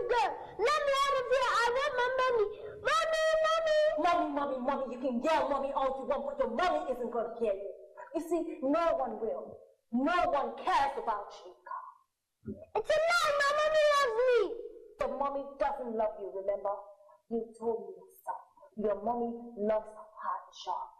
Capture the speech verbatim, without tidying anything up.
girl. Let me out of here. I want my mommy. Mommy, mommy. Mommy, mommy, mommy. You can yell mommy all you want, but your mommy isn't going to hear you. You see, no one will. No one cares about you. It's a lie. My mommy loves me. Your mommy doesn't love you, remember? You told me yourself. Your mommy loves hard job.